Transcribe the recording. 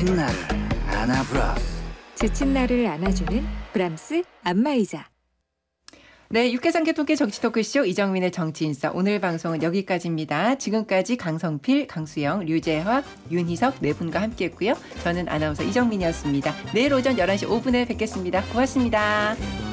지친 나를 안아브라스. 지친 나를 안아주는 브람스 안마의자. 네, 육개장 개통계 정치 토크쇼 이정민의 정치인싸 오늘 방송은 여기까지입니다. 지금까지 강성필, 강수영, 류재화, 윤희석 네 분과 함께했고요. 저는 아나운서 이정민이었습니다. 내일 오전 11시 5분에 뵙겠습니다. 고맙습니다.